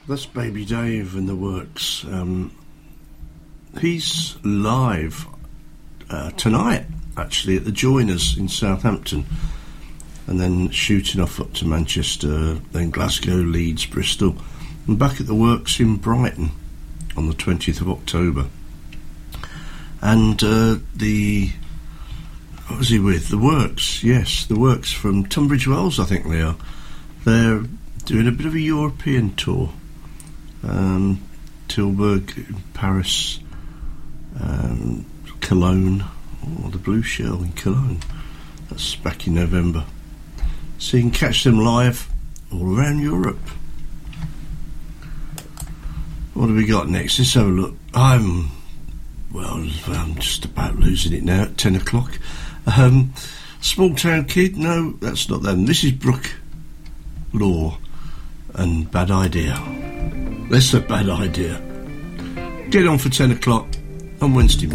That's Baby Dave and the Works. He's live tonight, actually, at the Joiners in Southampton, and then shooting off up to Manchester, then Glasgow, Leeds, Bristol, and back at the Works in Brighton on the 20th of October. And what was he with? The Works, yes, the Works from Tunbridge Wells, I think they are. They're doing a bit of a European tour. Tilburg, Paris, Cologne, the Blue Shell in Cologne. That's back in November. So you can catch them live all around Europe. What have we got next? Let's have a look. I'm just about losing it now at 10 o'clock. Small Town Kid? No, that's not them. This is Brooke Law and Bad Idea. That's a bad idea. Get on for 10 o'clock on Wednesday.